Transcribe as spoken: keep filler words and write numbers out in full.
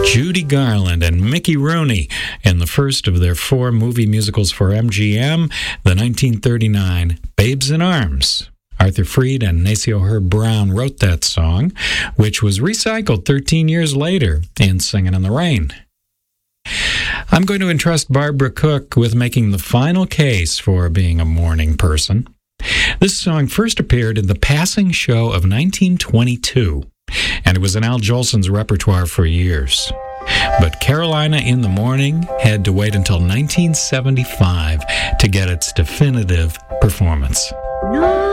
Judy Garland and Mickey Rooney in the first of their four movie musicals for M G M, the nineteen thirty-nine Babes in Arms. Arthur Freed and Nacio Herb Brown wrote that song, which was recycled thirteen years later in Singin' in the Rain. I'm going to entrust Barbara Cook with making the final case for being a morning person. This song first appeared in The Passing Show of nineteen twenty-two, and it was in Al Jolson's repertoire for years. But Carolina in the Morning had to wait until nineteen seventy-five to get its definitive performance. No.